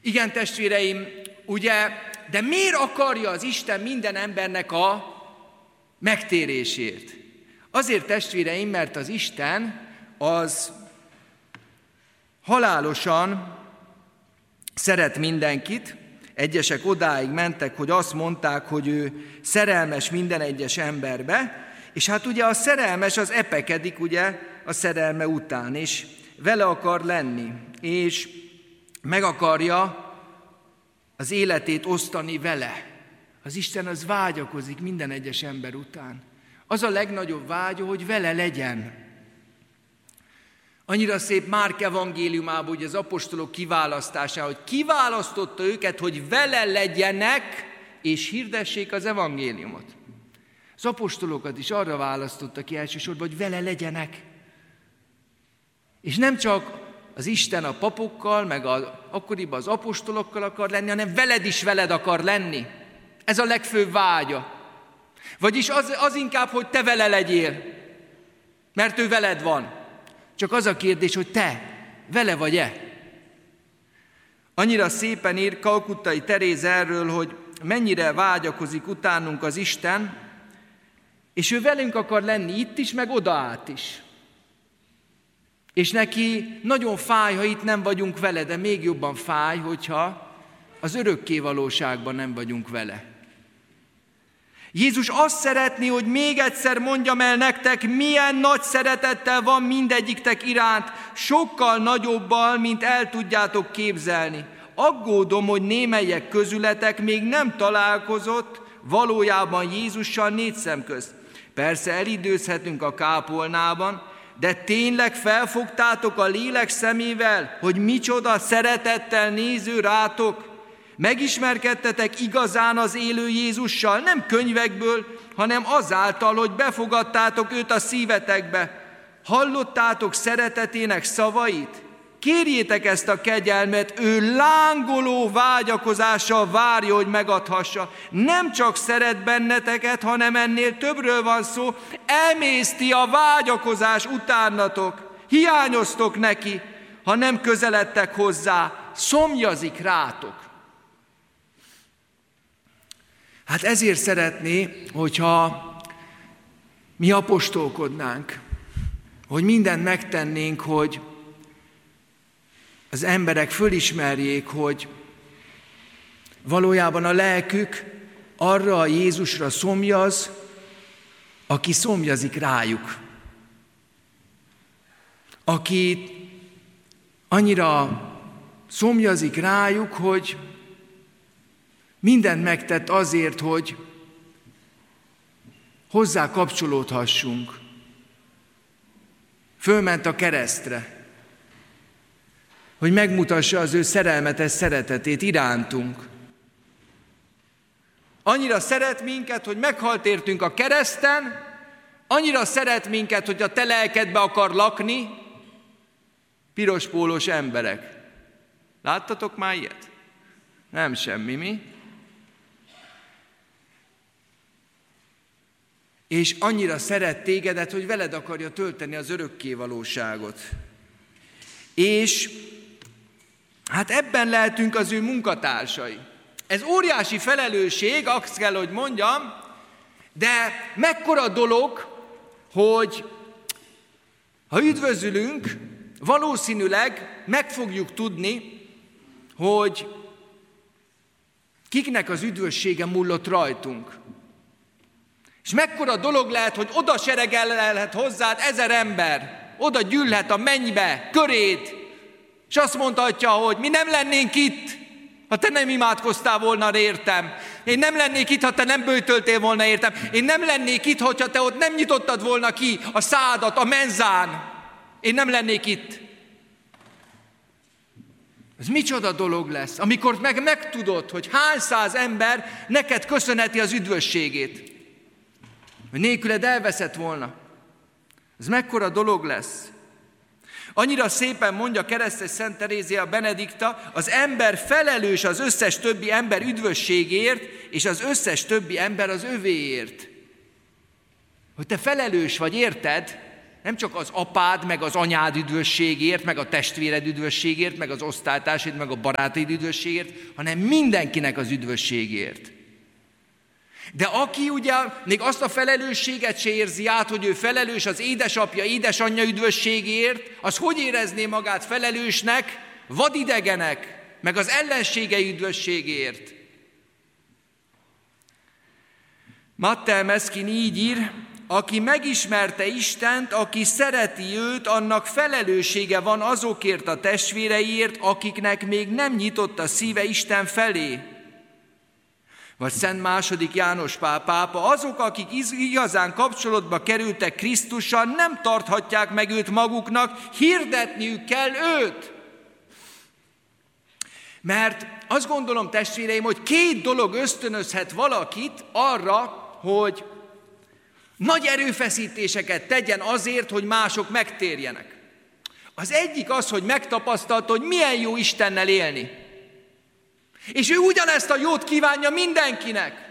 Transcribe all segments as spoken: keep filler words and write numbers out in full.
Igen, testvéreim, ugye, de miért akarja az Isten minden embernek a megtérését? Azért, testvéreim, mert az Isten az halálosan szeret mindenkit. Egyesek odáig mentek, hogy azt mondták, hogy ő szerelmes minden egyes emberbe, és hát ugye a szerelmes az epekedik ugye a szerelme után, és vele akar lenni, és meg akarja az életét osztani vele. Az Isten az vágyakozik minden egyes ember után. Az a legnagyobb vágya, hogy vele legyen. Annyira szép Márk evangéliumában, hogy az apostolok kiválasztása, hogy kiválasztotta őket, hogy vele legyenek, és hirdessék az evangéliumot. Az apostolokat is arra választotta ki elsősorban, hogy vele legyenek. És nem csak az Isten a papokkal, meg a, akkoriban az apostolokkal akar lenni, hanem veled is veled akar lenni. Ez a legfőbb vágya. Vagyis az, az inkább, hogy te vele legyél, mert ő veled van. Csak az a kérdés, hogy te vele vagy-e? Annyira szépen ír Kalkuttai Teréz erről, hogy mennyire vágyakozik utánunk az Isten, és ő velünk akar lenni itt is, meg oda át is. És neki nagyon fáj, ha itt nem vagyunk vele, de még jobban fáj, hogyha az örökké valóságban nem vagyunk vele. Jézus azt szeretné, hogy még egyszer mondjam el nektek, milyen nagy szeretettel van mindegyiktek iránt, sokkal nagyobbal, mint el tudjátok képzelni. Aggódom, hogy némelyek közületek még nem találkozott valójában Jézussal négy szem közt. Persze elidőzhetünk a kápolnában, de tényleg felfogtátok a lélek szemével, hogy micsoda szeretettel néző rátok? Megismerkedtetek igazán az élő Jézussal, nem könyvekből, hanem azáltal, hogy befogadtátok őt a szívetekbe. Hallottátok szeretetének szavait? Kérjétek ezt a kegyelmet, ő lángoló vágyakozással várja, hogy megadhassa. Nem csak szeret benneteket, hanem ennél többről van szó, emészti a vágyakozás utánatok. Hiányoztok neki, ha nem közeledtek hozzá, szomjazik rátok. Hát ezért szeretné, hogyha mi apostolkodnánk, hogy mindent megtennénk, hogy az emberek fölismerjék, hogy valójában a lelkük arra a Jézusra szomjaz, aki szomjazik rájuk. Aki annyira szomjazik rájuk, hogy mindent megtett azért, hogy hozzá kapcsolódhassunk. Fölment a keresztre, hogy megmutassa az ő szerelmetes szeretetét irántunk. Annyira szeret minket, hogy meghalt értünk a kereszten, annyira szeret minket, hogy a te lelkedbe akar lakni, pirospólós emberek. Láttatok már ilyet? Nem semmi, mi? És annyira szeret tégedet, hogy veled akarja tölteni az örökké valóságot. És hát ebben lehetünk az ő munkatársai. Ez óriási felelősség, azt kell, hogy mondjam, de mekkora dolog, hogy ha üdvözülünk, valószínűleg meg fogjuk tudni, hogy kiknek az üdvössége múlott rajtunk. És mekkora dolog lehet, hogy oda seregelhet hozzád ezer ember, oda gyűlhet a mennybe, köréd, és azt mondhatja, hogy mi nem lennénk itt, ha te nem imádkoztál volna értem. Én nem lennék itt, ha te nem böjtöltél volna értem. Én nem lennék itt, hogyha te ott nem nyitottad volna ki a szádat a menzán. Én nem lennék itt. Ez micsoda dolog lesz, amikor meg megtudod, hogy hány száz ember neked köszönheti az üdvösségét. Hogy nélküled elveszett volna. Ez mekkora dolog lesz. Annyira szépen mondja keresztes Szent Terézia Benedikta, az ember felelős az összes többi ember üdvösségért, és az összes többi ember az övéért. Hogy te felelős vagy, érted? nem csak az apád, meg az anyád üdvösségért, meg a testvéred üdvösségért, meg az osztálytársaid, meg a barátaid üdvösségért, hanem mindenkinek az üdvösségért. De aki ugye még azt a felelősséget se érzi át, hogy ő felelős az édesapja, édesanyja üdvösségért, az hogy érezné magát felelősnek vadidegenek, meg az ellenségei üdvösségért? Matthew Meskin így ír: aki megismerte Istent, aki szereti őt, annak felelőssége van azokért a testvéreiért, akiknek még nem nyitott a szíve Isten felé. Vagy Szent második János Pál pápa: azok, akik igazán kapcsolatba kerültek Krisztussal, nem tarthatják meg őt maguknak, hirdetniük kell őt. Mert azt gondolom, testvéreim, hogy két dolog ösztönözhet valakit arra, hogy nagy erőfeszítéseket tegyen azért, hogy mások megtérjenek. Az egyik az, hogy megtapasztalta, hogy milyen jó Istennel élni. És ő ugyanezt a jót kívánja mindenkinek.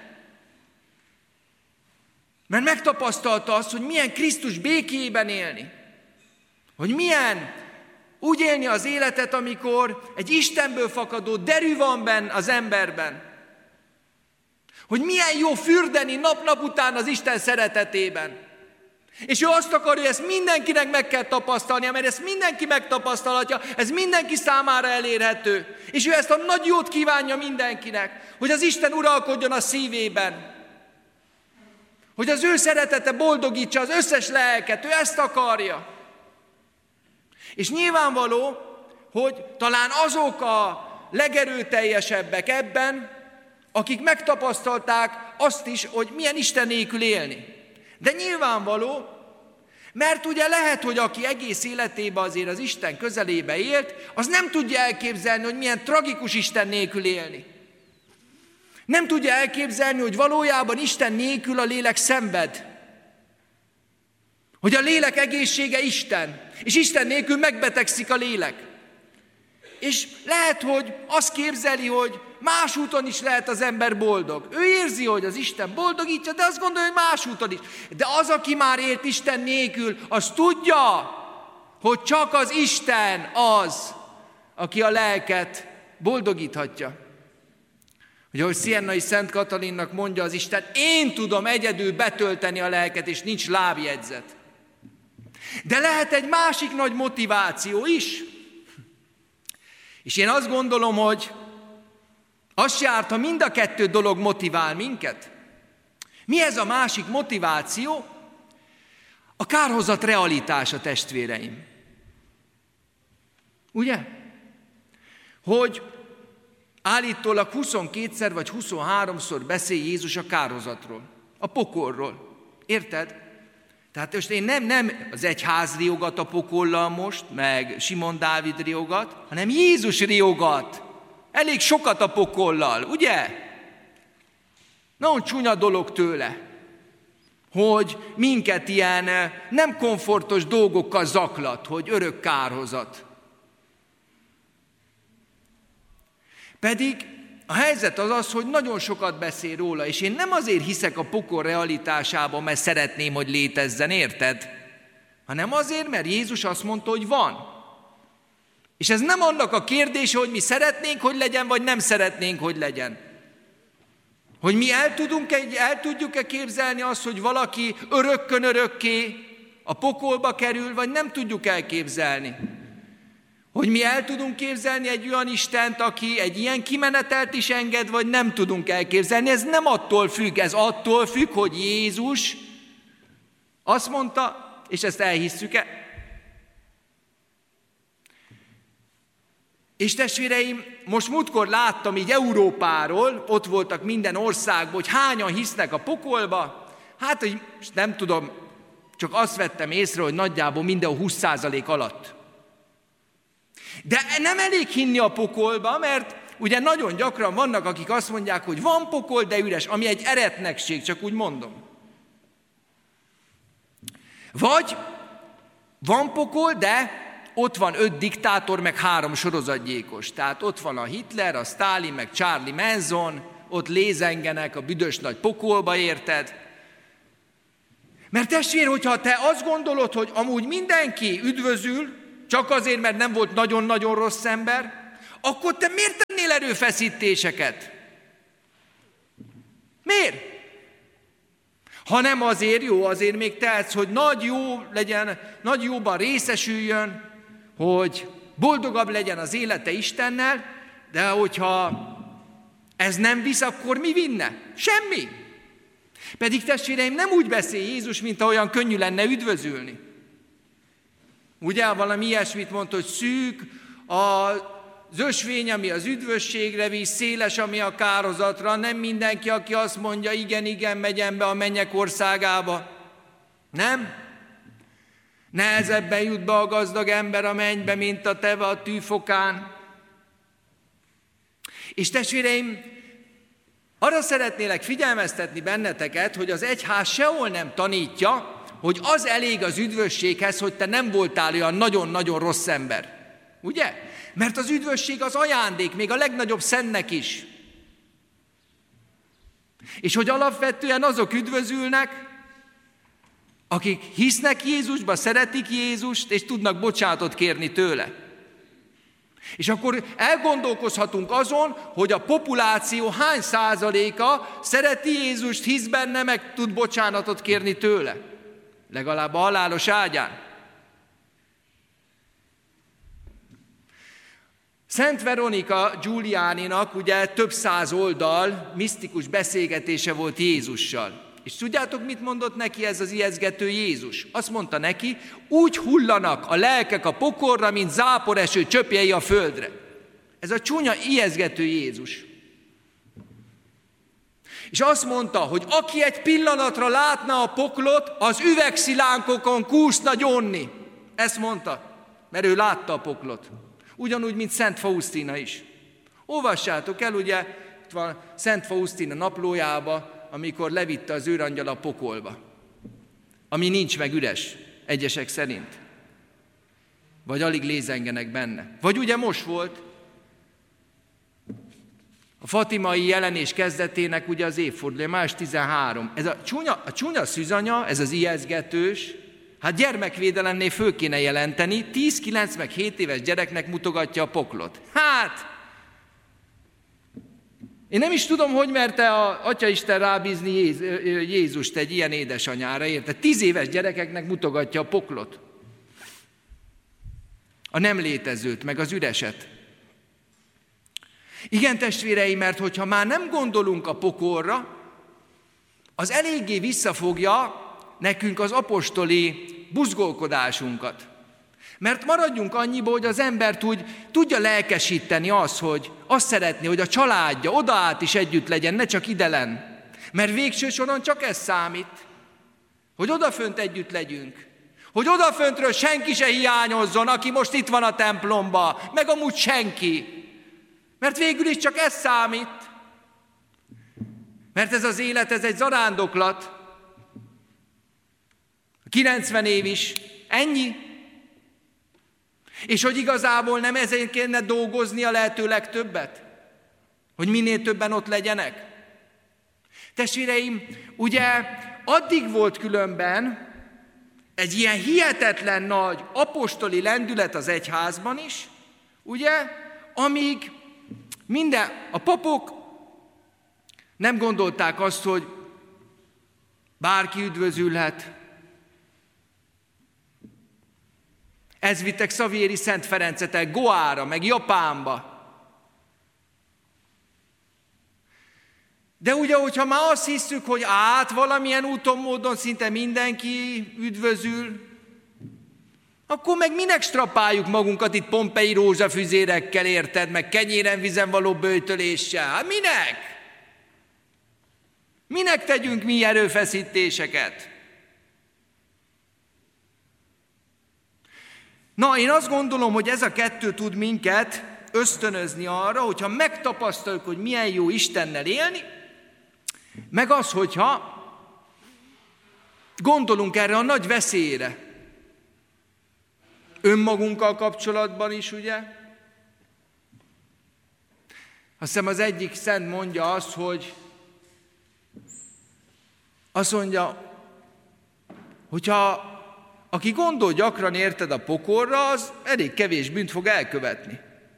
Mert megtapasztalta azt, hogy milyen Krisztus békéjében élni. Hogy milyen úgy élni az életet, amikor egy Istenből fakadó derű van benne az emberben. Hogy milyen jó fürdeni nap-nap után az Isten szeretetében. És ő azt akarja, hogy ezt mindenkinek meg kell tapasztalnia, mert ezt mindenki megtapasztalhatja, ez mindenki számára elérhető. És ő ezt a nagy jót kívánja mindenkinek, hogy az Isten uralkodjon a szívében. Hogy az ő szeretete boldogítsa az összes lelket, ő ezt akarja. És nyilvánvaló, hogy talán azok a legerőteljesebbek ebben, akik megtapasztalták azt is, hogy milyen Isten nélkül élni. De nyilvánvaló, mert ugye lehet, hogy aki egész életében azért az Isten közelébe élt, az nem tudja elképzelni, hogy milyen tragikus Isten nélkül élni. Nem tudja elképzelni, hogy valójában Isten nélkül a lélek szenved. Hogy a lélek egészsége Isten, és Isten nélkül megbetegszik a lélek. És lehet, hogy azt képzeli, hogy más úton is lehet az ember boldog. Ő érzi, hogy az Isten boldogítja, de azt gondolja, hogy más úton is. De az, aki már élt Isten nélkül, az tudja, hogy csak az Isten az, aki a lelket boldogíthatja. Hogy ahogy Siennai Szent Katalinnak mondja az Isten, én tudom egyedül betölteni a lelket, és nincs lábjegyzet. De lehet egy másik nagy motiváció is. És én azt gondolom, hogy az se árt, ha mind a kettő dolog motivál minket. Mi ez a másik motiváció? A kárhozat realitása, testvéreim. Ugye? Hogy állítólag huszonkétszer vagy huszonháromszor beszél Jézus a kárhozatról, a pokolról. Érted? Tehát most én nem, nem az egyház riogat a pokollal most, meg Simon Dávid riogat, hanem Jézus riogat. Elég sokat a pokollal, ugye? Nagyon csúnya dolog tőle, hogy minket ilyen nem komfortos dolgokkal zaklat, hogy örök kárhozat. Pedig a helyzet az az, hogy nagyon sokat beszél róla, és én nem azért hiszek a pokol realitásában, mert szeretném, hogy létezzen, érted? Hanem azért, mert Jézus azt mondta, hogy van. És ez nem annak a kérdése, hogy mi szeretnénk, hogy legyen, vagy nem szeretnénk, hogy legyen. Hogy mi el, tudunk, el tudjuk-e képzelni azt, hogy valaki örökkön örökké a pokolba kerül, vagy nem tudjuk elképzelni. Hogy mi el tudunk képzelni egy olyan Istent, aki egy ilyen kimenetelt is enged, vagy nem tudunk elképzelni. Ez nem attól függ, ez attól függ, hogy Jézus azt mondta, és ezt elhisszük-e. És testvéreim, most múltkor láttam így Európáról, ott voltak minden országban, hogy hányan hisznek a pokolba. Hát, hogy nem tudom, csak azt vettem észre, hogy nagyjából mindenhol húsz százalék alatt. De nem elég hinni a pokolba, mert ugye nagyon gyakran vannak, akik azt mondják, hogy van pokol, de üres, ami egy eretnekség, csak úgy mondom. Vagy van pokol, de ott van öt diktátor, meg három sorozatgyilkos. Tehát ott van a Hitler, a Stalin, meg Charlie Manson, ott lézengenek a büdös nagy pokolba, érted? Mert testvér, hogyha te azt gondolod, hogy amúgy mindenki üdvözül, csak azért, mert nem volt nagyon-nagyon rossz ember, akkor te miért tennél erőfeszítéseket? Miért? Ha nem azért jó, azért még tehetsz, hogy nagy jó legyen, nagy jóban részesüljön, hogy boldogabb legyen az élete Istennel, de hogyha ez nem visz, akkor mi vinne? Semmi. Pedig testvéreim, nem úgy beszél Jézus, mint ahogyan könnyű lenne üdvözülni. Ugye valami ilyesmit mondta, hogy szűk az ösvény, ami az üdvösségre visz, széles, ami a kárhozatra, nem mindenki, aki azt mondja, igen, igen, megyen be a mennyek országába. Nem? Nehezebben jut be a gazdag ember a mennybe, mint a teve a tűfokán. És testvéreim, arra szeretnélek figyelmeztetni benneteket, hogy az egyház sehol nem tanítja, hogy az elég az üdvösséghez, hogy te nem voltál olyan nagyon-nagyon rossz ember. Ugye? Mert az üdvösség az ajándék, még a legnagyobb szentnek is. És hogy alapvetően azok üdvözülnek, akik hisznek Jézusba, szeretik Jézust, és tudnak bocsánatot kérni tőle. És akkor elgondolkozhatunk azon, hogy a populáció hány százaléka szereti Jézust, hisz benne, meg tud bocsánatot kérni tőle. Legalább a halálos ágyán. Szent Veronika Giulianinak ugye több száz oldal misztikus beszélgetése volt Jézussal. És tudjátok, mit mondott neki ez az ijesztgető Jézus? Azt mondta neki, úgy hullanak a lelkek a pokorra, mint záporeső csöpjei a földre. Ez a csúnya ijesztgető Jézus. És azt mondta, hogy aki egy pillanatra látna a poklot, az üvegszilánkokon kúszna gyonni. Ezt mondta, mert ő látta a poklot. Ugyanúgy, mint Szent Faustina is. Olvassátok el, ugye, itt van Szent Faustina naplójába, amikor levitte az őrangyal a pokolba, ami nincs meg üres, egyesek szerint. Vagy alig lézengenek benne. Vagy ugye most volt a fatimai jelenés kezdetének ugye az évfordulója, május tizenharmadika. Ez a csúnya, a csúnya szűzanya, ez az ijesztgetős, hát gyermekvédelemnél föl kéne jelenteni, tíz, kilenc meg hét éves gyereknek mutogatja a poklot. Hát, én nem is tudom, hogy merte a Atyaisten rábízni Jézust egy ilyen édesanyára, érted? Tíz éves gyerekeknek mutogatja a poklot. A nem létezőt, meg az üreset. Igen, testvéreim, mert hogyha már nem gondolunk a pokolra, az eléggé visszafogja nekünk az apostoli buzgolkodásunkat. Mert maradjunk annyiba, hogy az embert úgy tudja lelkesíteni az, hogy azt szeretné, hogy a családja odaát is együtt legyen, ne csak idelen. Mert végső soron csak ez számít, hogy odafönt együtt legyünk. Hogy odaföntről senki se hiányozzon, aki most itt van a templomba, meg amúgy senki. Mert végül is csak ez számít. Mert ez az élet, ez egy zarándoklat. kilencven év is, ennyi. És hogy igazából nem ezen kéne dolgozni a lehető legtöbbet? Hogy minél többen ott legyenek? Testvéreim, ugye addig volt különben egy ilyen hihetetlen nagy apostoli lendület az egyházban is, ugye, amíg minden, a papok nem gondolták azt, hogy bárki üdvözülhet. Ez vittek Xavieri Szent Ferencet el Goára, meg Japánba. De ugye, hogyha már azt hiszük, hogy át valamilyen úton, módon szinte mindenki üdvözül, akkor meg minek strapáljuk magunkat itt pompei rózsafüzérekkel, érted, meg kenyéren vízen való böjtöléssel? Hát minek? Minek tegyünk mi erőfeszítéseket? Na, én azt gondolom, hogy ez a kettő tud minket ösztönözni arra, hogyha megtapasztaljuk, hogy milyen jó Istennel élni, meg az, hogyha gondolunk erre a nagy veszélyre. Önmagunkkal kapcsolatban is, ugye? Azt hiszem az egyik szent mondja azt, hogy azt mondja, Hogyha aki gondol gyakran, érted, a pokolra, az elég kevés bűnt fog elkövetni.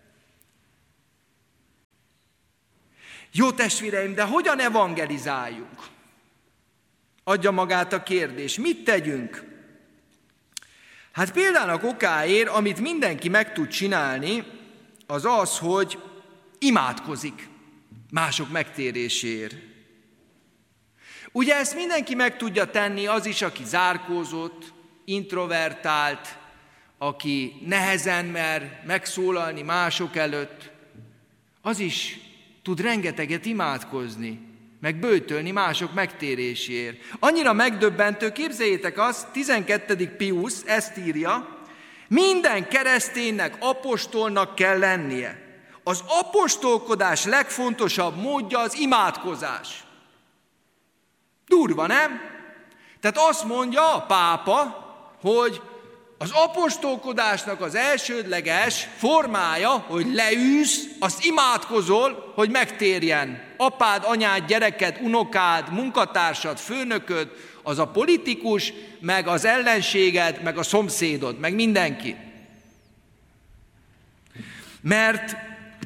Jó testvéreim, de hogyan evangelizáljunk? Adja magát a kérdés. Mit tegyünk? Hát példának okáért, amit mindenki meg tud csinálni, az az, hogy imádkozik mások megtéréséért. Ugye ezt mindenki meg tudja tenni, az is, aki zárkózott, introvertált, aki nehezen mer megszólalni mások előtt, az is tud rengeteget imádkozni, meg böjtölni mások megtéréséért. Annyira megdöbbentő, képzeljétek azt, tizenkettedik Pius ezt írja, minden kereszténynek apostolnak kell lennie. Az apostolkodás legfontosabb módja az imádkozás. Durva, nem? Tehát azt mondja a pápa, hogy az apostolkodásnak az elsődleges formája, hogy leülsz, azt imádkozol, hogy megtérjen. Apád, anyád, gyereked, unokád, munkatársad, főnököd, az a politikus, meg az ellenséged, meg a szomszédod, meg mindenki. Mert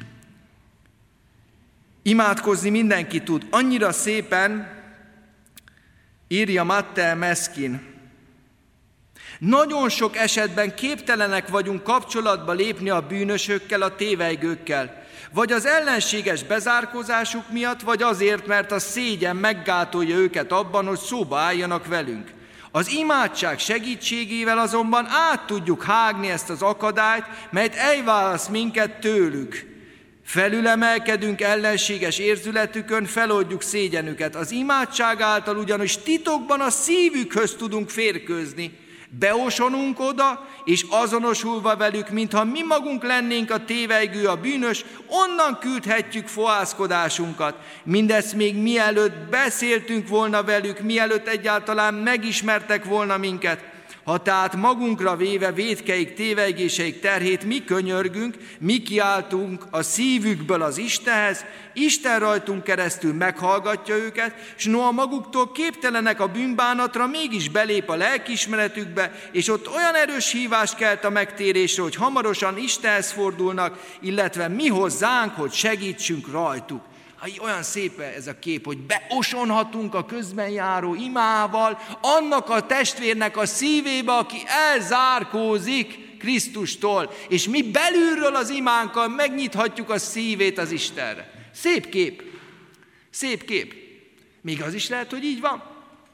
imádkozni mindenki tud. Annyira szépen írja Mattel Meskin. Nagyon sok esetben képtelenek vagyunk kapcsolatba lépni a bűnösökkel, a tévejgőkkel, vagy az ellenséges bezárkózásuk miatt, vagy azért, mert a szégyen meggátolja őket abban, hogy szóba álljanak velünk. Az imádság segítségével azonban át tudjuk hágni ezt az akadályt, melyet elválaszt minket tőlük. Felülemelkedünk ellenséges érzületükön, feloldjuk szégyenüket. Az imádság által ugyanis titokban a szívükhöz tudunk férkőzni. Beosonunk oda, és azonosulva velük, mintha mi magunk lennénk a tévejgő, a bűnös, onnan küldhetjük fohászkodásunkat. Mindezt még mielőtt beszéltünk volna velük, mielőtt egyáltalán megismertek volna minket. Ha tehát magunkra véve vétkeik, tévejgéseik terhét mi könyörgünk, mi kiáltunk a szívükből az Istenhez, Isten rajtunk keresztül meghallgatja őket, s noha maguktól képtelenek a bűnbánatra, mégis belép a lelkiismeretükbe, és ott olyan erős hívást kelt a megtérésre, hogy hamarosan Istenhez fordulnak, illetve mi hozzánk, hogy segítsünk rajtuk. Olyan szép ez a kép, hogy beosonhatunk a közben járó imával annak a testvérnek a szívébe, aki elzárkózik Krisztustól, és mi belülről az imánkkal megnyithatjuk a szívét az Istenre. Szép kép, szép kép. Még az is lehet, hogy így van.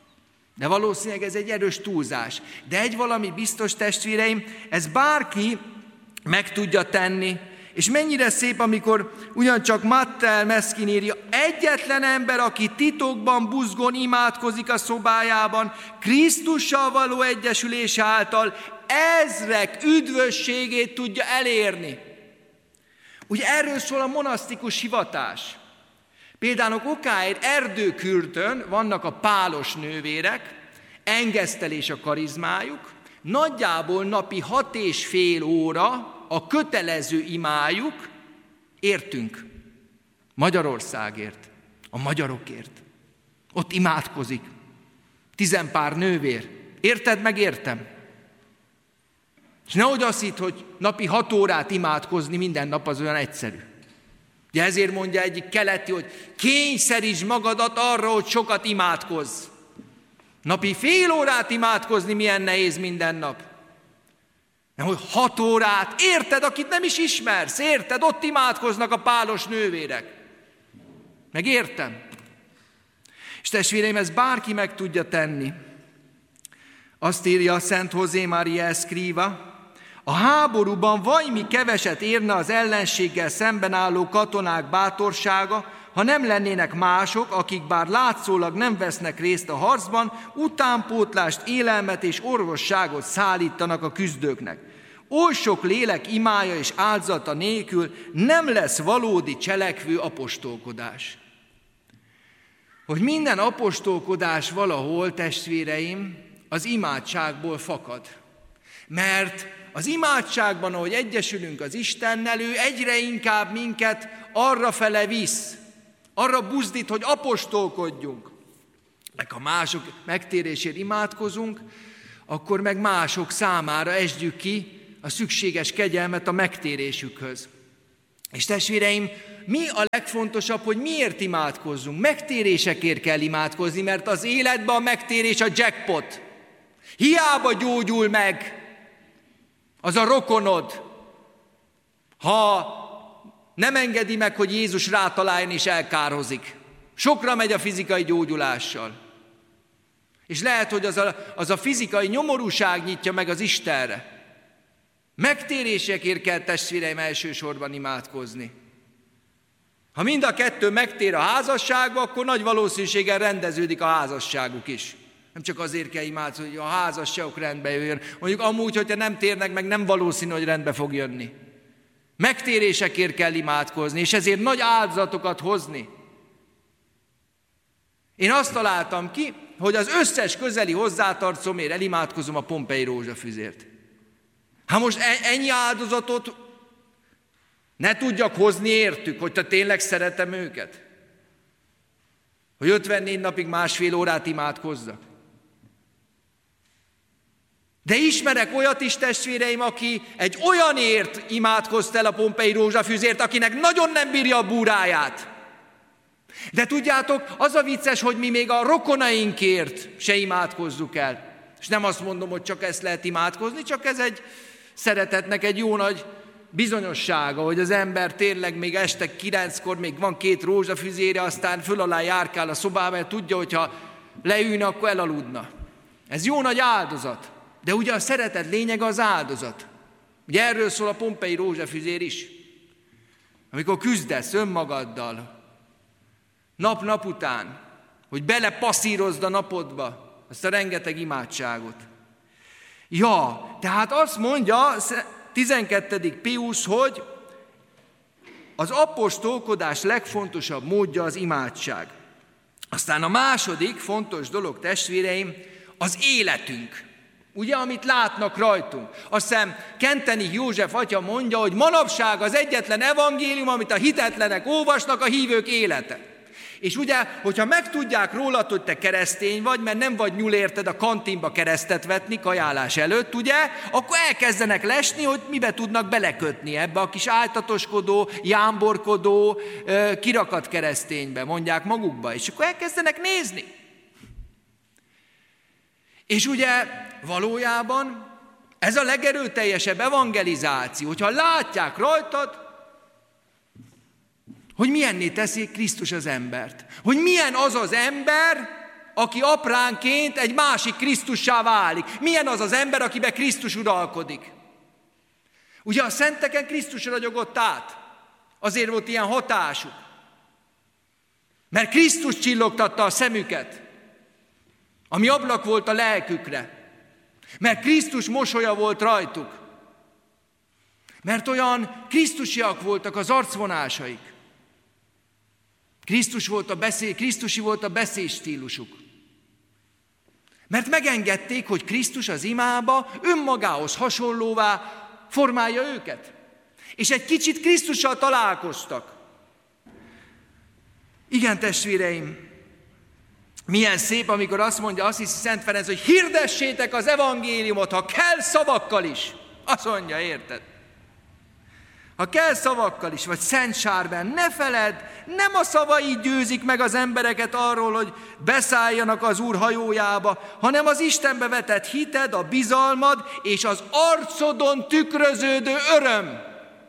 De valószínűleg ez egy erős túlzás. De egy valami biztos, testvéreim, ez bárki meg tudja tenni. És mennyire szép, amikor ugyancsak Mattel Meskin írja, egyetlen ember, aki titokban buzgón imádkozik a szobájában, Krisztussal való egyesülés által ezrek üdvösségét tudja elérni. Ugye erről szól a monasztikus hivatás. Például okáért Erdőkürtön vannak a pálos nővérek, engesztelés a karizmájuk, nagyjából napi hat és fél óra a kötelező imájuk, értünk, Magyarországért, a magyarokért. Ott imádkozik, tizenpár nővér. Érted, meg értem? És nehogy azt hidd, hogy napi hat órát imádkozni minden nap az olyan egyszerű. De ezért mondja egyik keleti, hogy kényszerítsd magadat arra, hogy sokat imádkozz. Napi fél órát imádkozni milyen nehéz minden nap. Nem, hogy hat órát, érted, akit nem is ismersz, érted, ott imádkoznak a pálos nővérek. Meg értem. És testvéreim, ezt bárki meg tudja tenni. Azt írja a Szent José María Escriva, a háborúban vajmi keveset érne az ellenséggel szemben álló katonák bátorsága, ha nem lennének mások, akik bár látszólag nem vesznek részt a harcban, utánpótlást, élelmet és orvosságot szállítanak a küzdőknek. Oly sok lélek imája és áldozata nélkül nem lesz valódi cselekvő apostolkodás. Hogy minden apostolkodás valahol, testvéreim, az imádságból fakad. Mert az imádságban, ahogy egyesülünk az Istennel, ő egyre inkább minket arrafele visz, arra buzdít, hogy apostolkodjunk. Meg ha mások megtérésért imádkozunk, akkor meg mások számára esdjük ki a szükséges kegyelmet a megtérésükhöz. És testvéreim, mi a legfontosabb, hogy miért imádkozzunk? Megtérésekért kell imádkozni, mert az életben a megtérés a jackpot. Hiába gyógyul meg az a rokonod, ha nem engedi meg, hogy Jézus rátaláljon és elkározik. Sokra megy a fizikai gyógyulással. És lehet, hogy az a, az a fizikai nyomorúság nyitja meg az Istenre. Megtérésekért kell, testvéreim, elsősorban imádkozni. Ha mind a kettő megtér a házasságba, akkor nagy valószínűséggel rendeződik a házasságuk is. Nem csak azért kell imádkozni, hogy a házasságok rendbe jöjjön. Mondjuk amúgy, hogyha nem térnek meg, nem valószínű, hogy rendbe fog jönni. Megtérésekért kell imádkozni, és ezért nagy áldozatokat hozni. Én azt találtam ki, hogy az összes közeli hozzátartozomért elimádkozom a Pompei rózsafüzért. Ha most ennyi áldozatot ne tudjak hozni értük, hogy te tényleg szeretem őket? Hogy ötvennégy napig másfél órát imádkozzak? De ismerek olyat is, testvéreim, aki egy olyanért imádkozta el a Pompei rózsafüzért, akinek nagyon nem bírja a búráját. De tudjátok, az a vicces, hogy mi még a rokonainkért se imádkozzuk el. És nem azt mondom, hogy csak ezt lehet imádkozni, csak ez egy szeretetnek egy jó nagy bizonyossága, hogy az ember tényleg még este kilenckor még van két rózsafüzére, aztán föl alá járkál a szobába, mert tudja, hogyha leülne, akkor elaludna. Ez jó nagy áldozat. De ugye a szeretet lényege az áldozat. Ugye erről szól a Pompei rózsafüzér is. Amikor küzdesz önmagaddal, nap-nap után, hogy belepasszírozd a napodba azt a rengeteg imádságot. Ja, tehát azt mondja tizenkettedik Piusz, hogy az apostolkodás legfontosabb módja az imádság. Aztán a második fontos dolog, testvéreim, az életünk. Ugye, amit látnak rajtunk. Azt hiszem, Kentenich József atya mondja, hogy manapság az egyetlen evangélium, amit a hitetlenek olvasnak, a hívők élete. És ugye, hogyha megtudják rólad, hogy te keresztény vagy, mert nem vagy nyúl érted a kantinba keresztet vetni kajálás előtt, ugye, akkor elkezdenek lesni, hogy mibe tudnak belekötni ebbe a kis áltatoskodó, jámborkodó, kirakat kereszténybe, mondják magukba, és akkor elkezdenek nézni. És ugye valójában ez a legerőteljesebb evangelizáció, hogyha látják rajtad, hogy milyenné teszi Krisztus az embert. Hogy milyen az az ember, aki apránként egy másik Krisztussá válik. Milyen az az ember, akiben Krisztus uralkodik. Ugye a szenteken Krisztus ragyogott át. Azért volt ilyen hatásuk. Mert Krisztus csillogtatta a szemüket, ami ablak volt a lelkükre. Mert Krisztus mosolya volt rajtuk. Mert olyan krisztusiak voltak az arcvonásaik. Krisztus volt a beszél, Krisztusi volt a beszédstílusuk. Mert megengedték, hogy Krisztus az imába önmagához hasonlóvá formálja őket. És egy kicsit Krisztussal találkoztak. Igen, testvéreim, milyen szép, amikor azt mondja Assisi Szent Ferenc, hogy hirdessétek az evangéliumot, ha kell szavakkal is. Azt mondja, érted? Ha kell szavakkal is, vagy Szent Sárben, ne feledd, nem a szavai győzik meg az embereket arról, hogy beszálljanak az Úr hajójába, hanem az Istenbe vetett hited, a bizalmad és az arcodon tükröződő öröm.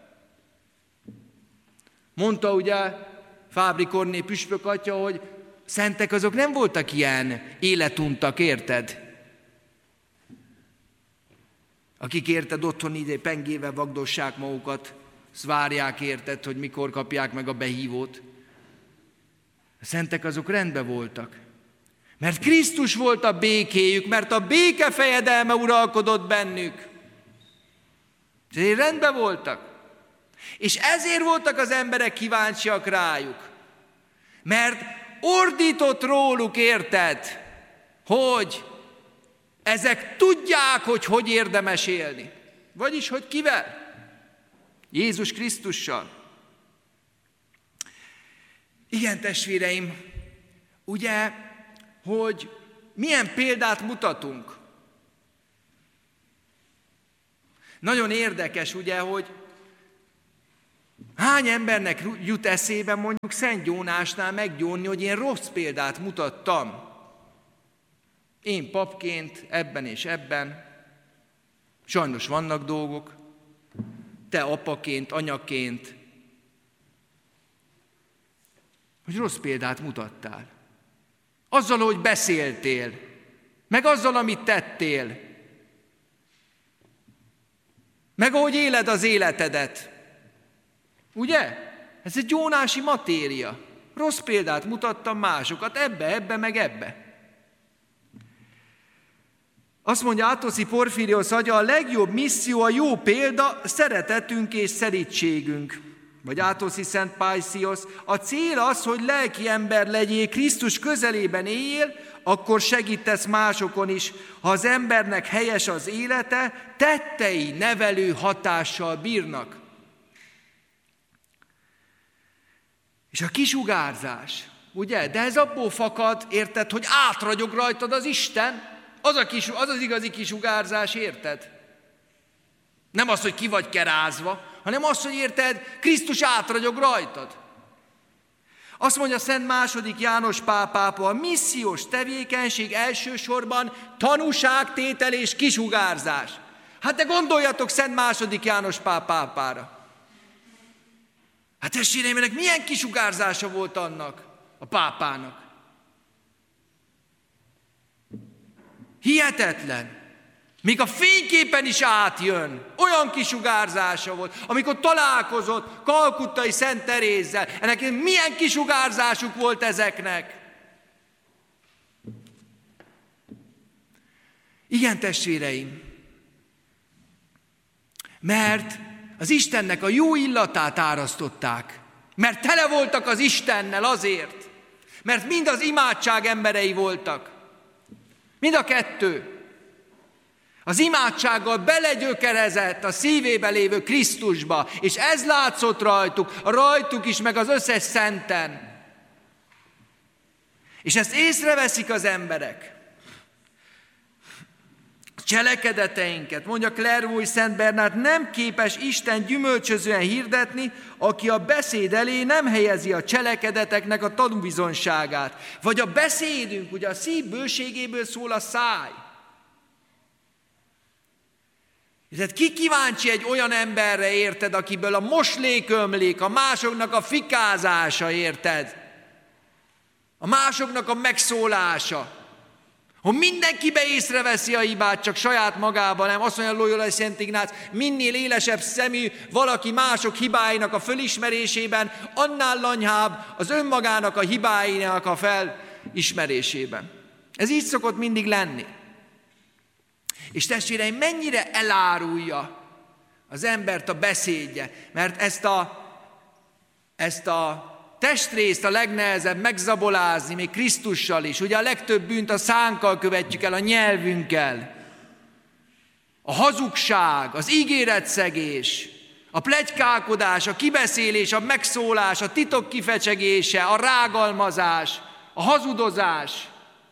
Mondta ugye Fábri Korné püspök atya, hogy szentek azok nem voltak ilyen életuntak, érted? Akik érted otthon ide pengével vagdossák magukat, azt várják, érted, hogy mikor kapják meg a behívót. A szentek azok rendben voltak. Mert Krisztus volt a békéjük, mert a béke fejedelme uralkodott bennük. Ezért rendben voltak. És ezért voltak az emberek kíváncsiak rájuk. Mert ordított róluk, érted, hogy ezek tudják, hogy hogy érdemes élni. Vagyis, hogy kivel? Jézus Krisztussal. Igen, testvéreim, ugye, hogy milyen példát mutatunk. Nagyon érdekes, ugye, hogy hány embernek jut eszébe mondjuk Szent Jónásnál meggyónni, hogy én rossz példát mutattam. Én papként, ebben és ebben. Sajnos vannak dolgok. Te apaként, anyaként. Hogy rossz példát mutattál. Azzal, hogy beszéltél. Meg azzal, amit tettél. Meg ahogy éled az életedet. Ugye? Ez egy jónási matéria. Rossz példát mutattam másokat, ebbe, ebbe, meg ebbe. Azt mondja Athoszi Porfiriosz atya, a legjobb misszió, a jó példa, szeretetünk és szerítségünk. Vagy Athoszi Szent Pájsziosz, a cél az, hogy lelki ember legyél, Krisztus közelében éljél, akkor segítesz másokon is. Ha az embernek helyes az élete, tettei nevelő hatással bírnak. És a kisugárzás, ugye? De ez abból fakad, érted, hogy átragyog rajtad az Isten, az, a kis, az az igazi kisugárzás, érted? Nem az, hogy ki vagy kerázva, hanem az, hogy érted, Krisztus átragyog rajtad. Azt mondja Szent második János Pál pápa, a missziós tevékenység elsősorban tanúságtétel és kisugárzás. Hát de gondoljatok Szent második János Pál pápára. Hát testvéreim, ennek milyen kisugárzása volt annak a pápának? Hihetetlen. Még a fényképen is átjön. Olyan kisugárzása volt, amikor találkozott kalkuttai Szent Terézzel. Ennek milyen kisugárzásuk volt ezeknek? Igen, testvéreim. Mert az Istennek a jó illatát árasztották. Mert tele voltak az Istennel azért. Mert mind az imádság emberei voltak. Mind a kettő. Az imádsággal belegyökerezett a szívébe lévő Krisztusba, és ez látszott rajtuk, rajtuk is, meg az összes szenten. És ezt észreveszik az emberek. Cselekedeteinket, mondja Clairvaux Szent Bernát, nem képes Isten gyümölcsözően hirdetni, aki a beszéd elé nem helyezi a cselekedeteknek a tanúbizonyságát. Vagy a beszédünk, ugye a szív bőségéből szól a száj. Tehát ki kíváncsi egy olyan emberre, érted, akiből a moslék ömlik, a másoknak a fikázása, érted? A másoknak a megszólása. Hogy mindenkibe észreveszi a hibát, csak saját magában nem. Azt mondja Loyola Szent Ignác, minél élesebb szemű valaki mások hibáinak a fölismerésében, annál lanyhább az önmagának a hibáinak a felismerésében. Ez így szokott mindig lenni. És testvéreim, mennyire elárulja az embert a beszédje, mert ezt a, ezt a testrészt a legnehezebb megzabolázni, még Krisztussal is. Ugye a legtöbb bűnt a szánkkal követjük el, a nyelvünkkel. A hazugság, az ígéretszegés, a pletykálkodás, a kibeszélés, a megszólás, a titok kifecsegése, a rágalmazás, a hazudozás.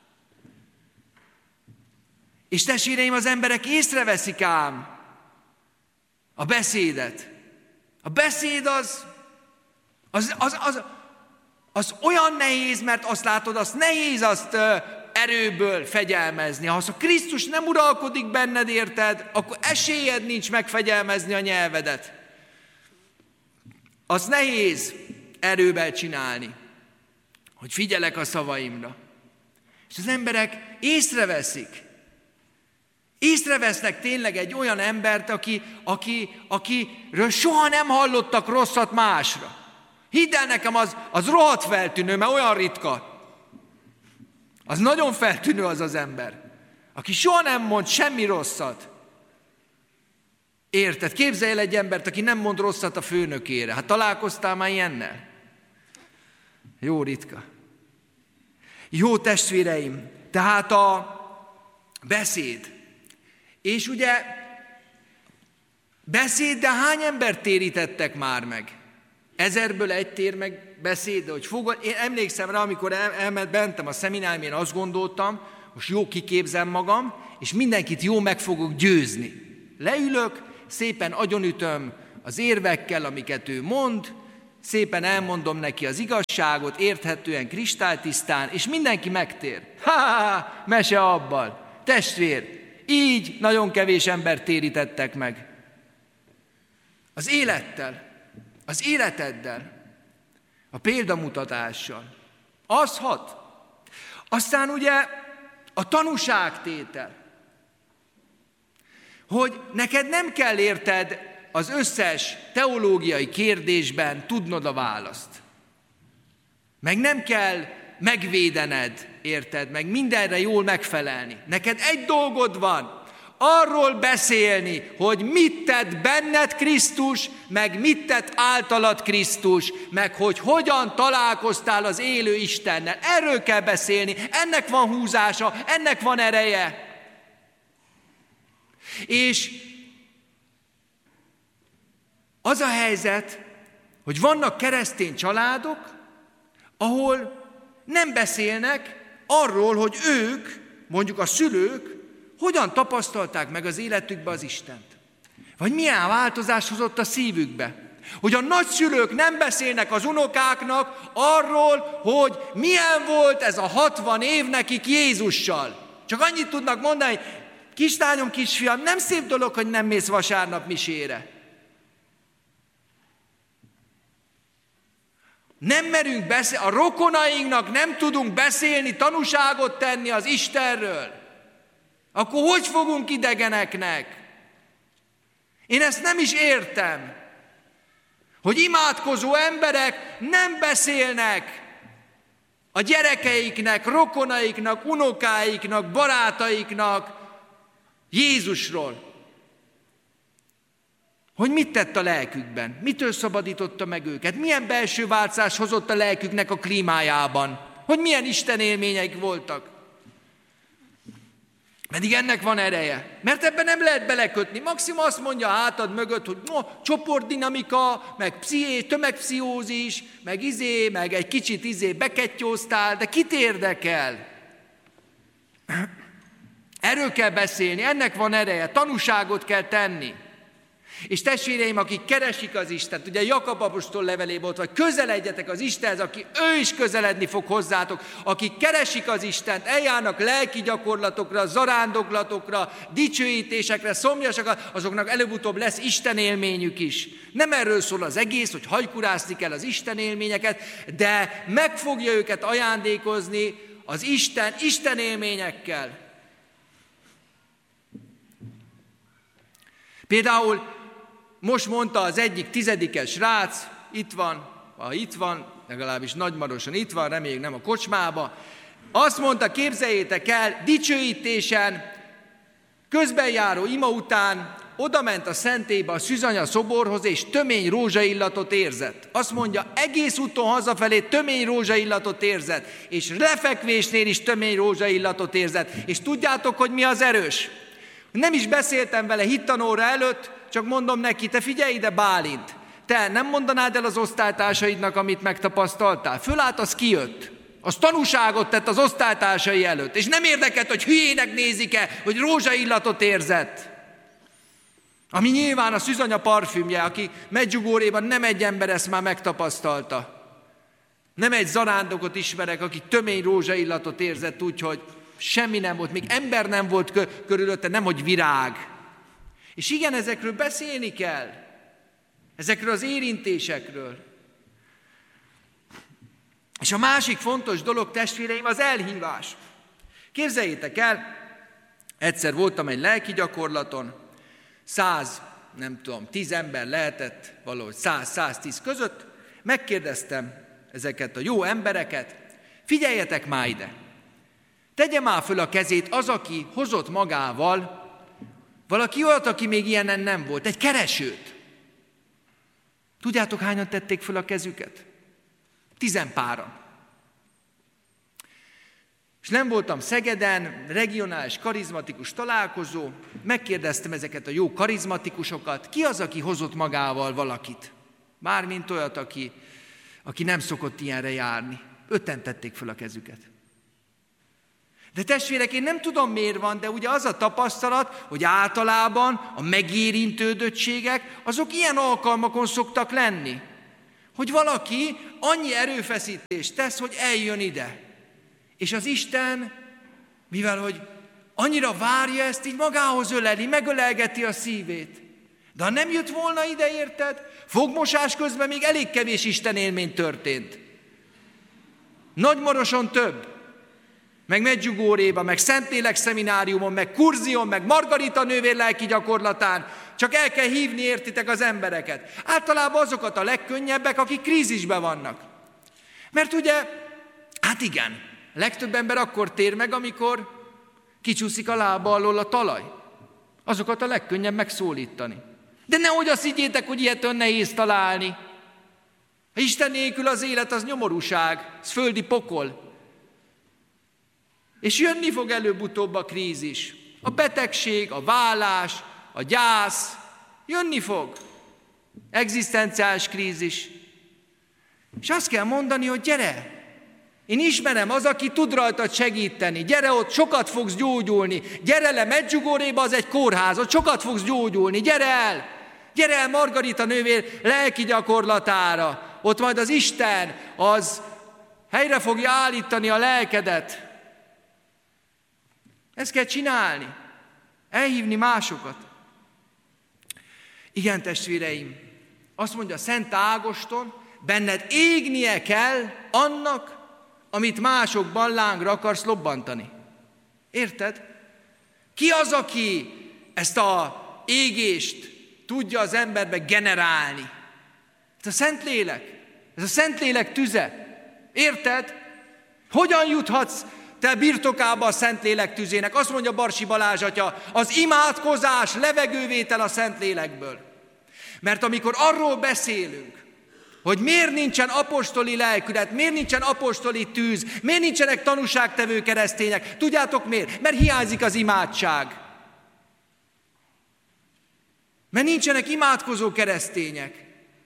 És testvéreim, az emberek észreveszik ám a beszédet. A beszéd az, az, az, az, az olyan nehéz, mert azt látod, azt nehéz azt ö, erőből fegyelmezni. Ha az a Krisztus nem uralkodik benned, érted, akkor esélyed nincs megfegyelmezni a nyelvedet. Azt nehéz erővel csinálni, hogy figyelek a szavaimra. És az emberek észreveszik. Észrevesznek tényleg egy olyan embert, aki, aki, akiről soha nem hallottak rosszat másra. Hidd el nekem, az, az rohadt feltűnő, mert olyan ritka. Az nagyon feltűnő az az ember, aki soha nem mond semmi rosszat. Érted? Képzelj el egy embert, aki nem mond rosszat a főnökére. Hát találkoztál már ilyennel? Jó ritka. Jó testvéreim, tehát a beszéd. És ugye beszéd, de hány embert térítettek már meg? Ezerből egy tér meg beszéd, de hogy fogod. Én emlékszem rá, amikor el, elment bentem a szeminárium, én azt gondoltam, most jó kiképzem magam, és mindenkit jó meg fogok győzni. Leülök, szépen agyonütöm az érvekkel, amiket ő mond, szépen elmondom neki az igazságot, érthetően, kristálytisztán, és mindenki megtér. Ha-ha-ha, mese abban. Testvér, így nagyon kevés embert térítettek meg. Az élettel, az életeddel, a példamutatással. Az hat. Aztán ugye a tanúságtétel, hogy neked nem kell érted az összes teológiai kérdésben tudnod a választ. Meg nem kell megvédened, érted, meg mindenre jól megfelelni. Neked egy dolgod van, arról beszélni, hogy mit tett benned Krisztus, meg mit tett általad Krisztus, meg hogy hogyan találkoztál az élő Istennel. Erről kell beszélni, ennek van húzása, ennek van ereje. És az a helyzet, hogy vannak keresztény családok, ahol nem beszélnek arról, hogy ők, mondjuk a szülők, hogyan tapasztalták meg az életükbe az Istent. Vagy milyen változás hozott a szívükbe. Hogy a nagyszülők nem beszélnek az unokáknak arról, hogy milyen volt ez a hatvan év nekik Jézussal. Csak annyit tudnak mondani, kislányom, kisfiam, nem szép dolog, hogy nem mész vasárnap misére. Nem merünk beszélni, a rokonainknak nem tudunk beszélni, tanúságot tenni az Istenről. Akkor hogy fogunk idegeneknek? Én ezt nem is értem, hogy imádkozó emberek nem beszélnek a gyerekeiknek, rokonaiknak, unokáiknak, barátaiknak Jézusról. Hogy mit tett a lelkükben? Mitől szabadította meg őket? Milyen belső változás hozott a lelküknek a klímájában? Hogy milyen Isten élményeik voltak? Pedig ennek van ereje. Mert ebben nem lehet belekötni. Maximum azt mondja a hátad mögött, hogy no, csoportdinamika, meg psziché, tömegpszichózis, meg izé, meg egy kicsit izé bekettyóztál, de kit érdekel? Erről kell beszélni, ennek van ereje, tanúságot kell tenni. És testvéreim, akik keresik az Istent, ugye Jakab apostol levelében volt, vagy közeledjetek az Istenhez, aki ő is közeledni fog hozzátok, akik keresik az Istent, eljárnak lelki gyakorlatokra, zarándoklatokra, dicsőítésekre, szomjasakra, azoknak előbb-utóbb lesz Isten élményük is. Nem erről szól az egész, hogy hajkurászni kell az Isten élményeket, de meg fogja őket ajándékozni az Isten, Isten élményekkel. Például most mondta az egyik tizedikes srác, itt van, ha itt van, legalábbis Nagymaroson itt van, reméljük nem a kocsmába, azt mondta, képzeljétek el, dicsőítésen, közbenjáró ima után odament a szentélybe a szűzanya szoborhoz, és tömény rózsaillatot érzett. Azt mondja, egész úton hazafelé tömény rózsaillatot érzett, és lefekvésnél is tömény rózsaillatot érzett. És tudjátok, hogy mi az erős? Nem is beszéltem vele hittanóra előtt, csak mondom neki, te figyelj ide, Bálint, te nem mondanád el az osztálytársaidnak, amit megtapasztaltál? Fölállt, az kijött. Az tanúságot tett az osztálytársai előtt. És nem érdekelt, hogy hülyének nézik-e, hogy rózsaillatot érzett. Ami nyilván a szűzanya parfümje, aki Medjugorjéban nem egy ember ezt már megtapasztalta. Nem egy zarándokot ismerek, aki tömény rózsaillatot érzett úgy, hogy semmi nem volt, még ember nem volt körülötte, nemhogy virág. És igen, ezekről beszélni kell. Ezekről az érintésekről. És a másik fontos dolog, testvéreim, az elhívás. Képzeljétek el, egyszer voltam egy lelki gyakorlaton, száz, nem tudom, tíz ember lehetett, valahogy száz-száztíz között, megkérdeztem ezeket a jó embereket, figyeljetek már ide, tegye már föl a kezét az, aki hozott magával valaki olyat, aki még ilyenen nem volt, egy keresőt. Tudjátok, hányan tették föl a kezüket? Tizenpáran. És nem voltam Szegeden, regionális karizmatikus találkozó, megkérdeztem ezeket a jó karizmatikusokat, ki az, aki hozott magával valakit? Mármint olyat, aki, aki nem szokott ilyenre járni. Ötten tették föl a kezüket. De testvérek, én nem tudom, miért van, de ugye az a tapasztalat, hogy általában a megérintődöttségek, azok ilyen alkalmakon szoktak lenni. Hogy valaki annyi erőfeszítést tesz, hogy eljön ide. És az Isten, mivel hogy annyira várja ezt, így magához öleli, megölelgeti a szívét. De ha nem jött volna ide, érted? Fogmosás közben még elég kevés Isten élmény történt. Nagymaroson több. Meg Medjugorjéban, meg Szentlélek szemináriumon, meg Kurzion, meg Margarita nővér lelki gyakorlatán. Csak el kell hívni, értitek, az embereket. Általában azokat a legkönnyebbek, akik krízisben vannak. Mert ugye, hát igen, legtöbb ember akkor tér meg, amikor kicsúszik a lába alól a talaj. Azokat a legkönnyebb megszólítani. De nehogy azt higgyétek, hogy ilyet ön nehéz találni. Isten nélkül az élet az nyomorúság, az földi pokol. És jönni fog előbb-utóbb a krízis. A betegség, a vállás, a gyász, jönni fog. Egzisztenciális krízis. És azt kell mondani, hogy gyere, én ismerem, az, aki tud rajtad segíteni. Gyere, ott sokat fogsz gyógyulni. Gyere le Medjugorjéba, az egy kórház, ott sokat fogsz gyógyulni. Gyere el! Gyere el Margarita nővér lelki gyakorlatára. Ott majd az Isten, az helyre fogja állítani a lelkedet. Ezt kell csinálni. Elhívni másokat. Igen, testvéreim, azt mondja Szent Ágoston, benned égnie kell annak, amit másokban lángra akarsz lobbantani. Érted? Ki az, aki ezt a égést tudja az emberbe generálni? Ez a Szentlélek. Ez a Szentlélek tüze. Érted? Hogyan juthatsz te birtokába a Szentlélek tüzének? Azt mondja Barsi Balázs atya, az imádkozás levegővétel a Szentlélekből. Mert amikor arról beszélünk, hogy miért nincsen apostoli lelkület, miért nincsen apostoli tűz, miért nincsenek tanúságtevő keresztények, tudjátok miért? Mert hiányzik az imádság. Mert nincsenek imádkozó keresztények.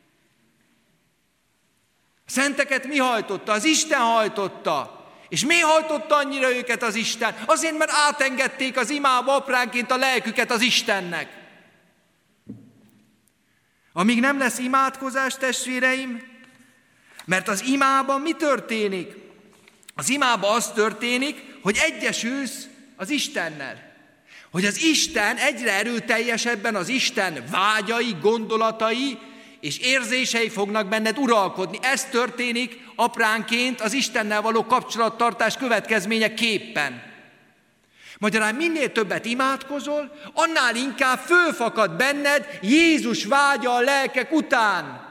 A szenteket mi hajtotta? Az Isten hajtotta. És mi hajtotta annyira őket az Isten? Azért, mert átengedték az imába apránként a lelküket az Istennek. Amíg nem lesz imádkozás, testvéreim, mert az imában mi történik? Az imában az történik, hogy egyesülsz az Istennel. Hogy az Isten egyre erőteljesebben, az Isten vágyai, gondolatai és érzései fognak benned uralkodni. Ez történik apránként az Istennel való kapcsolattartás következményeképpen. Magyarán minél többet imádkozol, annál inkább fölfakad benned Jézus vágya a lelkek után.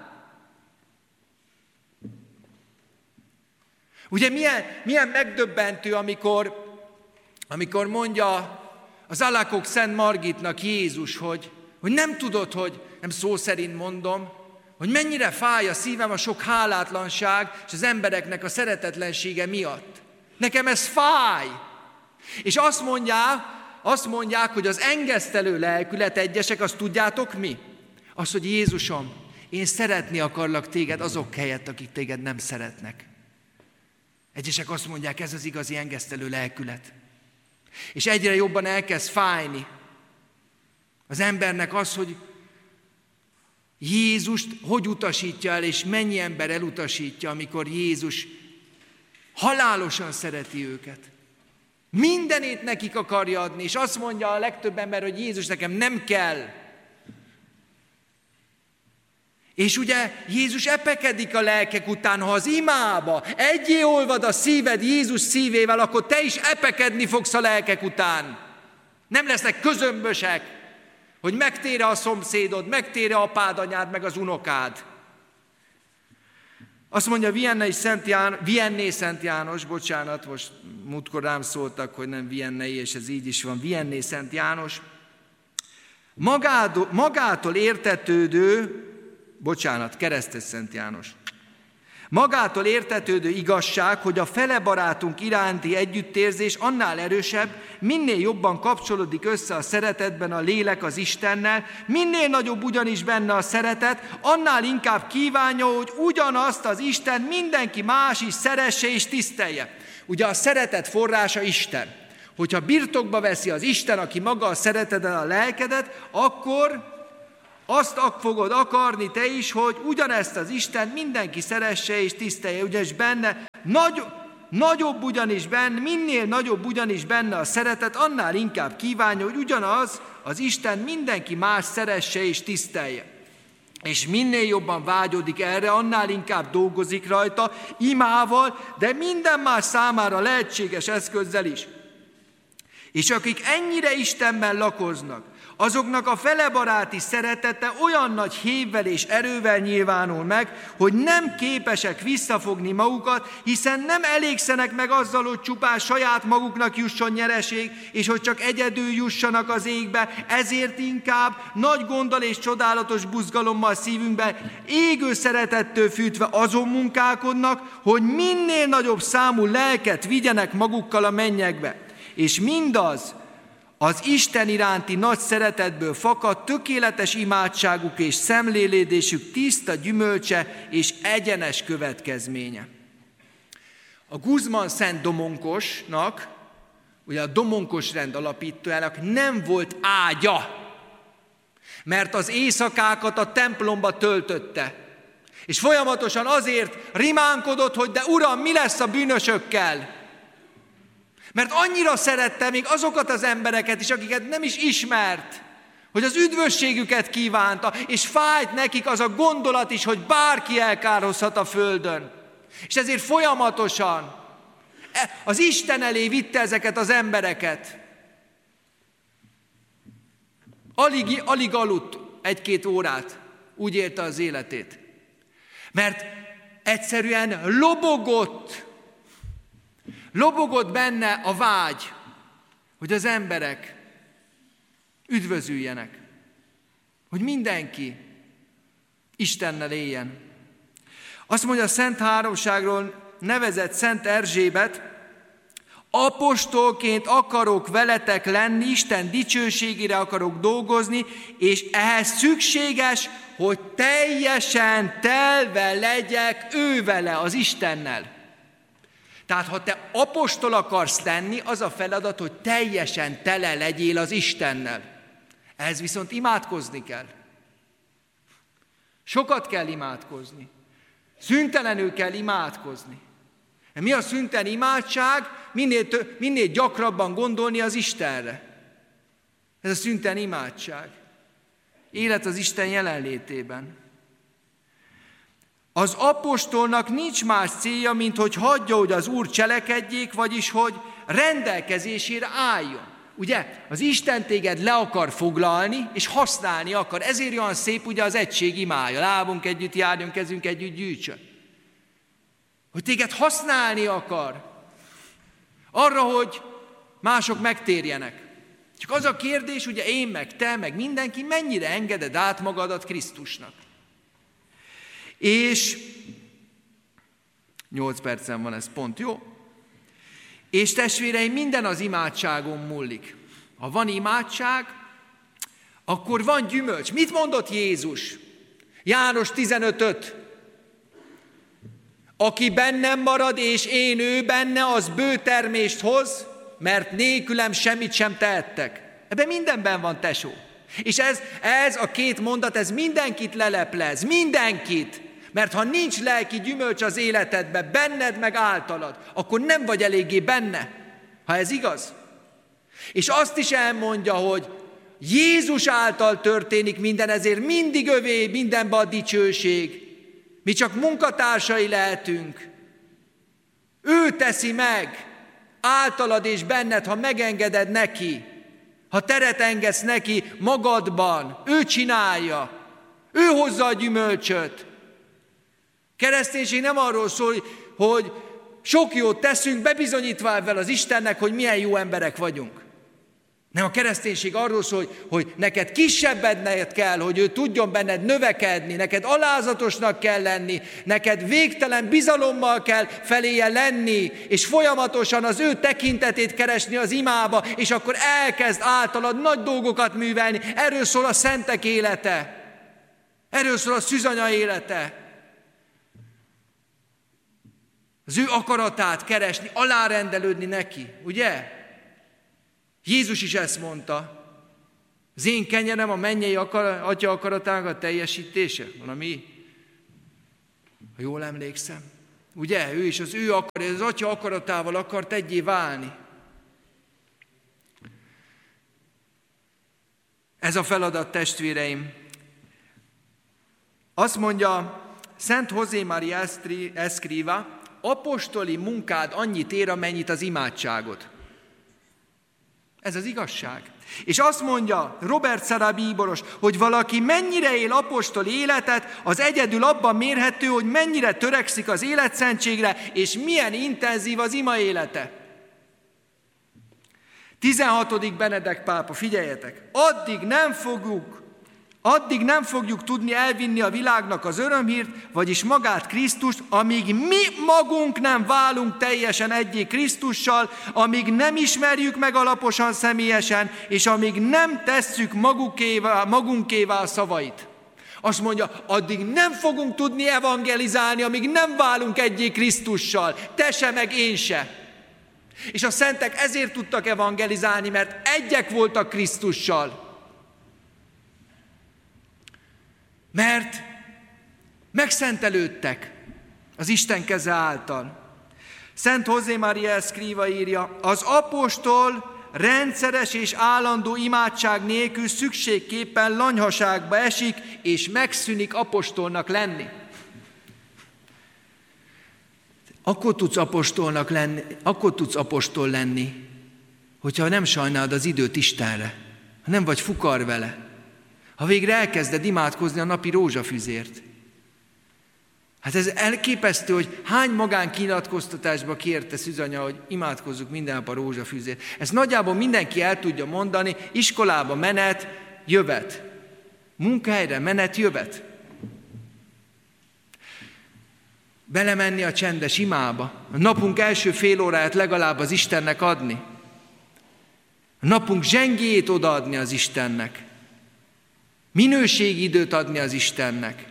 Ugye milyen, milyen megdöbbentő, amikor, amikor mondja az Alakok Szent Margitnak Jézus, hogy, hogy nem tudod, hogy nem szó szerint mondom, hogy mennyire fáj a szívem a sok hálátlanság és az embereknek a szeretetlensége miatt. Nekem ez fáj. És azt mondják, azt mondják, hogy az engesztelő lelkület egyesek, azt tudjátok mi? Az, hogy Jézusom, én szeretni akarlak téged azok helyett, akik téged nem szeretnek. Egyesek azt mondják, ez az igazi engesztelő lelkület. És egyre jobban elkezd fájni az embernek az, hogy Jézust hogy utasítja el, és mennyi ember elutasítja, amikor Jézus halálosan szereti őket. Mindenét nekik akarja adni, és azt mondja a legtöbb ember, hogy Jézus nekem nem kell. És ugye Jézus epekedik a lelkek után, ha az imába egyé olvad a szíved Jézus szívével, akkor te is epekedni fogsz a lelkek után. Nem lesznek közömbösek, hogy megtére a szomszédod, megtére apád, anyád, meg az unokád. Azt mondja Vianney Szent János, Vianney Szent János, bocsánat, most múltkor rám szóltak, hogy nem Vianney, és ez így is van, Vianney Szent János, magától, magától értetődő, bocsánat, Keresztes Szent János, magától értetődő igazság, hogy a fele barátunk iránti együttérzés annál erősebb, minél jobban kapcsolódik össze a szeretetben a lélek az Istennel, minél nagyobb ugyanis benne a szeretet, annál inkább kívánja, hogy ugyanazt az Isten mindenki más is szeresse és tisztelje. Ugye a szeretet forrása Isten. hogyha birtokba veszi az Isten, aki maga a szereteddel a lelkedet, akkor azt fogod akarni te is, hogy ugyanezt az Isten mindenki szeresse és tisztelje, ugyanis benne nagy, nagyobb ugyanis benne, minél nagyobb ugyanis benne a szeretet, annál inkább kívánja, hogy ugyanaz az Isten mindenki más szeresse és tisztelje. És minél jobban vágyodik erre, annál inkább dolgozik rajta, imával, de minden más számára lehetséges eszközzel is. És akik ennyire Istenben lakoznak, azoknak a felebaráti szeretete olyan nagy hévvel és erővel nyilvánul meg, hogy nem képesek visszafogni magukat, hiszen nem elégszenek meg azzal, hogy csupán saját maguknak jusson nyereség, és hogy csak egyedül jussanak az égbe, ezért inkább nagy gonddal és csodálatos buzgalommal szívünkben, égő szeretettől fűtve azon munkálkodnak, hogy minél nagyobb számú lelket vigyenek magukkal a mennyekbe. És mindaz, az Isten iránti nagy szeretetből fakad tökéletes imádságuk és szemlélődésük tiszta gyümölcse és egyenes következménye. A Guzmán Szent Domonkosnak, ugye a Domonkos rend alapítójának nem volt ágya, mert az éjszakákat a templomba töltötte. És folyamatosan azért rimánkodott, hogy de Uram, mi lesz a bűnösökkel? Mert annyira szerette még azokat az embereket is, akiket nem is ismert, hogy az üdvösségüket kívánta, és fájt nekik az a gondolat is, hogy bárki elkározhat a földön. És ezért folyamatosan az Isten elé vitte ezeket az embereket. Alig, alig aludt egy-két órát, úgy élte az életét. Mert egyszerűen lobogott, Lobogott benne a vágy, hogy az emberek üdvözüljenek, hogy mindenki Istennel éljen. Azt mondja a Szent Háromságról nevezett Szent Erzsébet, apostolként akarok veletek lenni, Isten dicsőségére akarok dolgozni, és ehhez szükséges, hogy teljesen telve legyek ő vele, az Istennel. Tehát ha te apostol akarsz lenni, az a feladat, hogy teljesen tele legyél az Istennel. Ehhez viszont imádkozni kell. Sokat kell imádkozni. Szüntelenül kell imádkozni. Mi a szüntelen imádság? Minél, tő, minél gyakrabban gondolni az Istenre. Ez a szüntelen imádság. Élet az Isten jelenlétében. Az apostolnak nincs más célja, mint hogy hagyja, hogy az Úr cselekedjék, vagyis hogy rendelkezésére álljon. Ugye, az Isten téged le akar foglalni, és használni akar. Ezért olyan szép ugye az egység imája. Lábunk együtt járjunk, kezünk együtt gyűjtsön. Hogy téged használni akar. Arra, hogy mások megtérjenek. Csak az a kérdés, ugye én, meg te, meg mindenki, mennyire engeded át magadat Krisztusnak. És nyolc percen van, ez pont jó. És testvéreim, minden az imádságon múlik. Ha van imádság, akkor van gyümölcs. Mit mondott Jézus? János tizenöt öt. Aki bennem marad, és én ő benne, az bő termést hoz, mert nélkülem semmit sem tehettek. Ebben mindenben van, tesó. És ez, ez a két mondat, ez mindenkit leleplez, mindenkit. Mert ha nincs lelki gyümölcs az életedben, benned meg általad, akkor nem vagy eléggé benne, ha ez igaz. És azt is elmondja, hogy Jézus által történik minden, ezért mindig övé mindenbe a dicsőség. Mi csak munkatársai lehetünk. Ő teszi meg általad és benned, ha megengeded neki. Ha teret engedsz neki magadban, ő csinálja. Ő hozza a gyümölcsöt. Kereszténység nem arról szól, hogy sok jót teszünk, bebizonyítva ezzel az Istennek, hogy milyen jó emberek vagyunk. Nem, a kereszténység arról szól, hogy, hogy neked kisebbedned kell, hogy ő tudjon benned növekedni, neked alázatosnak kell lenni, neked végtelen bizalommal kell feléje lenni, és folyamatosan az ő tekintetét keresni az imába, és akkor elkezd általad nagy dolgokat művelni. Erről szól a szentek élete. Erről szól a szűzanya élete. Az ő akaratát keresni, alárendelődni neki, ugye? Jézus is ezt mondta. Az én kenyerem a mennyei akar, atya akaratának a teljesítése. Valami, ha jól emlékszem. Ugye, ő is az ő akar, az atya akaratával akart egyé válni. Ez a feladat, testvéreim. Azt mondja Szent José María Escrivá, apostoli munkád annyit ér, amennyit az imádságod. Ez az igazság. És azt mondja Robert Sarah bíboros, hogy valaki mennyire él apostoli életet, az egyedül abban mérhető, hogy mennyire törekszik az életszentségre, és milyen intenzív az ima élete. tizenhatodik Benedek pápa, figyeljetek, addig nem fogjuk, addig nem fogjuk tudni elvinni a világnak az örömhírt, vagyis magát Krisztust, amíg mi magunk nem válunk teljesen egyé Krisztussal, amíg nem ismerjük meg alaposan személyesen, és amíg nem tesszük magukévá, magunkévá a szavait. Azt mondja, addig nem fogunk tudni evangelizálni, amíg nem válunk egyé Krisztussal, te se, meg én se. És a szentek ezért tudtak evangelizálni, mert egyek voltak Krisztussal. Mert megszentelődtek az Isten keze által. Szent José María Escrivá írja, az apostol rendszeres és állandó imádság nélkül szükségképpen lanyhaságba esik, és megszűnik apostolnak lenni. Akkor tudsz apostolnak lenni, akkor tudsz apostol lenni, hogyha nem sajnálod az időt Istenre, ha nem vagy fukar vele, ha végre elkezded imádkozni a napi rózsafüzért. Hát ez elképesztő, hogy hány magánkinyilatkoztatásba kérte Szűzanya, hogy imádkozzuk minden nap a rózsafüzért. Ezt nagyjából mindenki el tudja mondani, iskolába menet, jövet. Munkahelyre menet, jövet. Belemenni a csendes imába, a napunk első fél óráját legalább az Istennek adni. A napunk zsengéjét odaadni az Istennek. Minőségi időt adni az Istennek.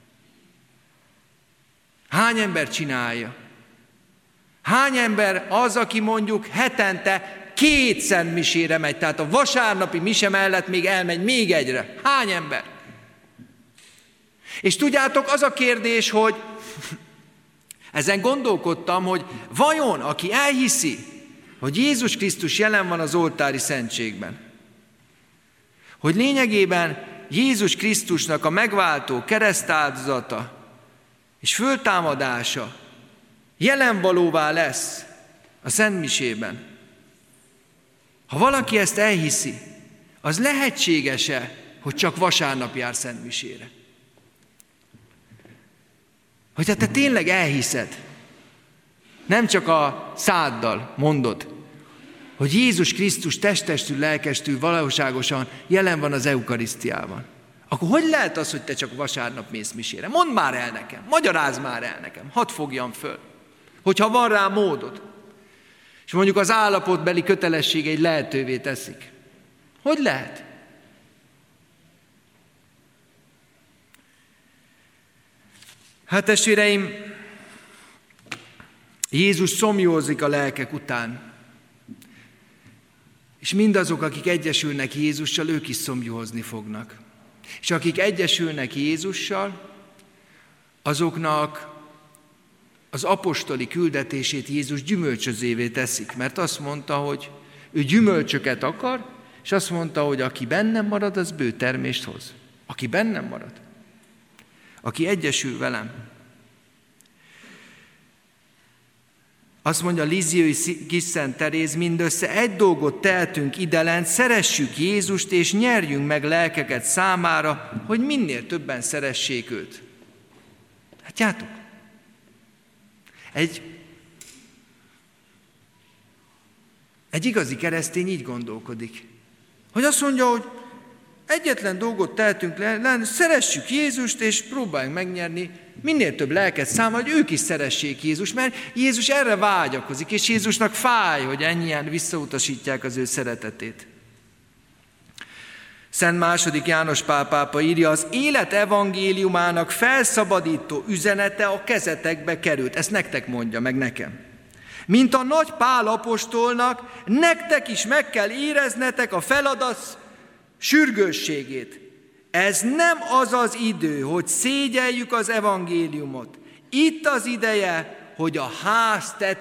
Hány ember csinálja? Hány ember az, aki mondjuk hetente két szentmisére megy, tehát a vasárnapi mise mellett még elmegy még egyre? Hány ember? És tudjátok, az a kérdés, hogy ezen gondolkodtam, hogy vajon, aki elhiszi, hogy Jézus Krisztus jelen van az oltári szentségben, hogy lényegében Jézus Krisztusnak a megváltó keresztáldozata és föltámadása jelenvalóvá lesz a szentmisében. Ha valaki ezt elhiszi, az lehetséges-e, hogy csak vasárnap jár szentmisére? Hogyha te tényleg elhiszed, nem csak a száddal mondod, hogy Jézus Krisztus testtestül, lelkestül, valóságosan jelen van az eukarisztiában, akkor hogy lehet az, hogy te csak vasárnap mész misére? Mondd már el nekem, magyarázd már el nekem, hadd fogjam föl, hogyha van rá módod. És mondjuk az állapotbeli kötelességeid lehetővé teszik. Hogy lehet? Hát testvéreim, Jézus szomjózik a lelkek után. És mindazok, akik egyesülnek Jézussal, ők is szomjózni fognak. És akik egyesülnek Jézussal, azoknak az apostoli küldetését Jézus gyümölcsözévé teszik. Mert azt mondta, hogy ő gyümölcsöket akar, és azt mondta, hogy aki bennem marad, az bő termést hoz. Aki bennem marad. Aki egyesül velem. Azt mondja Lisieux kis Szent Teréz, mindössze egy dolgot tehetünk idelen, szeressük Jézust, és nyerjünk meg lelkeket számára, hogy minél többen szeressék őt. Látjátok? Egy, egy igazi keresztény így gondolkodik. Hogy azt mondja, hogy egyetlen dolgot tehetünk le, szeressük Jézust, és próbáljunk megnyerni minél több lelket számára, hogy ők is szeressék Jézust, mert Jézus erre vágyakozik, és Jézusnak fáj, hogy ennyien visszautasítják az ő szeretetét. Szent második János Pál pápa írja, az élet evangéliumának felszabadító üzenete a kezetekbe került. Ezt nektek mondja, meg nekem. Mint a nagy Pál apostolnak, nektek is meg kell éreznetek a feladat sürgősségét. Ez nem az az idő, hogy szégyeljük az evangéliumot. Itt az ideje, hogy a ház